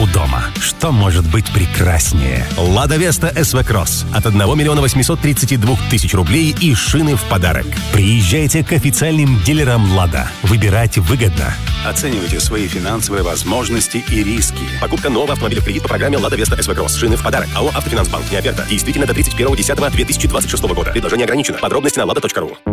у дома. Что может быть прекраснее? «Лада Веста СВ Кросс» от 1 832 000 рублей и шины в подарок. Приезжайте к официальным дилерам «Лада». Выбирать выгодно. Оценивайте свои финансовые возможности и риски. Покупка нового автомобиля в кредит по программе «Лада Веста СВ Кросс». Шины в подарок. АО «Автофинансбанк». Не оферта. Действительно до 31.10.2026 года. Предложение ограничено. Подробности на lada.ru.